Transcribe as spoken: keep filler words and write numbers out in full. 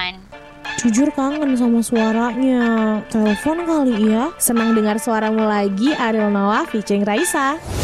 kangen. Jujur kangen sama suaranya. Telepon kali ya. Senang dengar suaramu lagi, Ariel Noah featuring Raisa.